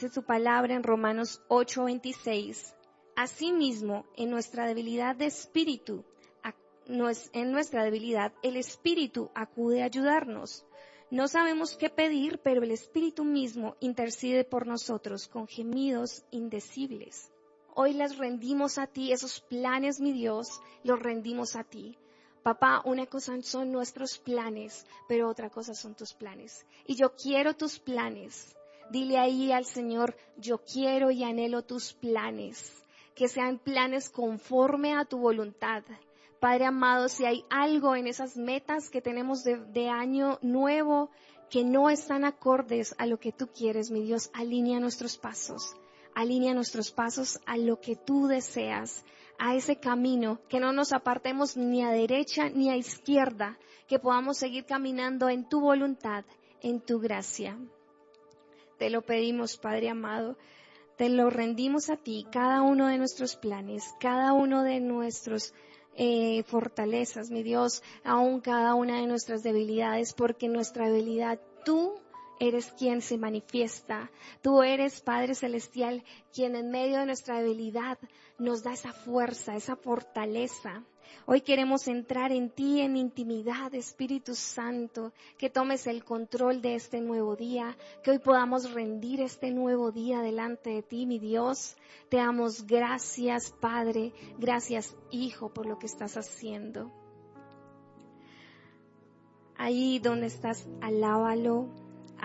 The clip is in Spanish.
Dice su palabra en Romanos 8:26. Asimismo, en nuestra debilidad de espíritu, en nuestra debilidad, el Espíritu acude a ayudarnos. No sabemos qué pedir, pero el Espíritu mismo intercede por nosotros con gemidos indecibles. Hoy les rendimos a ti esos planes, mi Dios, los rendimos a ti. Papá, una cosa son nuestros planes, pero otra cosa son tus planes. Y yo quiero tus planes. Dile ahí al Señor, yo quiero y anhelo tus planes, que sean planes conforme a tu voluntad. Padre amado, si hay algo en esas metas que tenemos de año nuevo que no están acordes a lo que tú quieres, mi Dios, alinea nuestros pasos a lo que tú deseas, a ese camino, que no nos apartemos ni a derecha ni a izquierda, que podamos seguir caminando en tu voluntad, en tu gracia. Te lo pedimos, Padre amado, te lo rendimos a ti, cada uno de nuestros planes, cada uno de nuestros fortalezas, mi Dios, aún cada una de nuestras debilidades, porque nuestra debilidad tú eres quien se manifiesta. Tú eres, Padre Celestial, quien en medio de nuestra debilidad nos da esa fuerza, esa fortaleza. Hoy queremos entrar en ti en intimidad, Espíritu Santo, que tomes el control de este nuevo día, que hoy podamos rendir este nuevo día delante de ti, mi Dios. Te damos gracias, Padre, gracias, Hijo, por lo que estás haciendo. Ahí donde estás, alábalo.